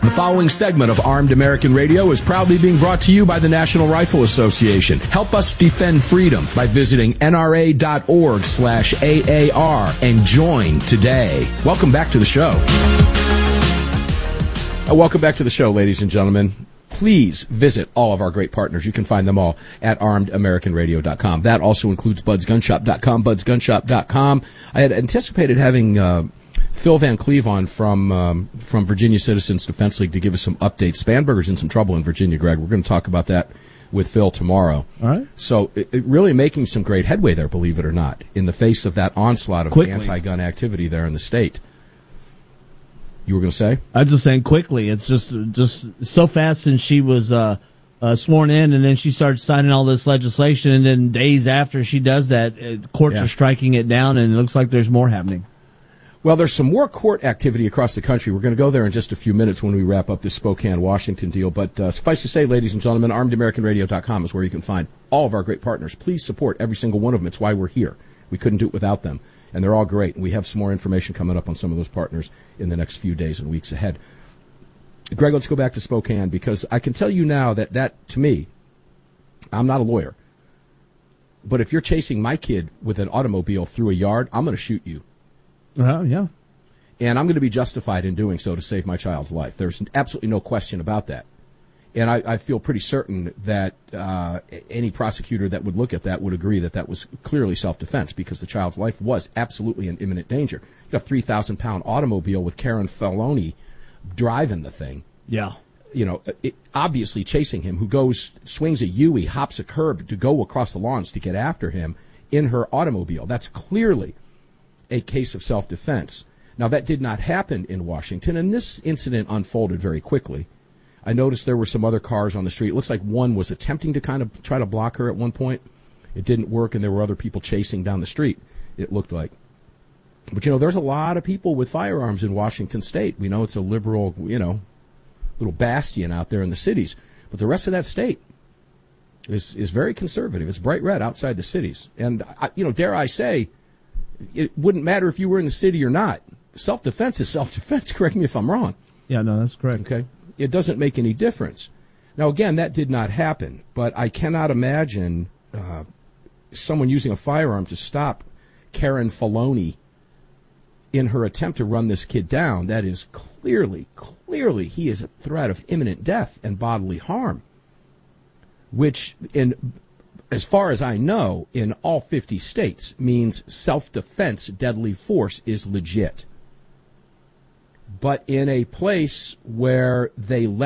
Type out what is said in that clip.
The following segment of Armed American Radio is proudly being brought to you by the National Rifle Association. Help us defend freedom by visiting nra.org/AAR and join today. Welcome back to the show. Welcome back to the show, ladies and gentlemen. Please visit all of our great partners. You can find them all at armedamericanradio.com. That also includes budsgunshop.com, budsgunshop.com. I had anticipated having Phil Van Cleve on from Virginia Citizens Defense League to give us some updates. Spanberger's in some trouble in Virginia, Greg. We're going to talk about that with Phil tomorrow. All right. So it really making some great headway there, believe it or not, in the face of that onslaught of anti-gun activity there in the state. You were going to say? I was just saying quickly. It's just so fast since she was sworn in, and then she started signing all this legislation, and then days after she does that, courts are striking it down, and it looks like there's more happening. Well, there's some more court activity across the country. We're going to go there in just a few minutes when we wrap up this Spokane, Washington deal. But suffice to say, ladies and gentlemen, armedamericanradio.com is where you can find all of our great partners. Please support every single one of them. It's why we're here. We couldn't do it without them. And they're all great. And we have some more information coming up on some of those partners in the next few days and weeks ahead. Greg, let's go back to Spokane, because I can tell you now that to me, I'm not a lawyer, but if you're chasing my kid with an automobile through a yard, I'm going to shoot you. Yeah. And I'm going to be justified in doing so to save my child's life. There's absolutely no question about that. And I feel pretty certain that any prosecutor that would look at that would agree that that was clearly self-defense, because the child's life was absolutely in imminent danger. You got a 3,000-pound automobile with Karen Faloni driving the thing. Yeah. You know, obviously chasing him, who swings a U-ey, hops a curb to go across the lawns to get after him in her automobile. That's clearly a case of self-defense. Now, that did not happen in Washington, and this incident unfolded very quickly. I noticed there were some other cars on the street. It looks like one was attempting to kind of try to block her at one point. It didn't work, and there were other people chasing down the street, it looked like. But, there's a lot of people with firearms in Washington State. We know it's a liberal, little bastion out there in the cities. But the rest of that state is very conservative. It's bright red outside the cities. And, dare I say, it wouldn't matter if you were in the city or not. Self-defense is self-defense. Correct me if I'm wrong. Yeah, no, that's correct. Okay. It doesn't make any difference. Now, again, that did not happen, but I cannot imagine someone using a firearm to stop Karen Faloni in her attempt to run this kid down. That is clearly, he is a threat of imminent death and bodily harm, which, as far as I know, in all 50 states means self-defense deadly force is legit. But in a place where they let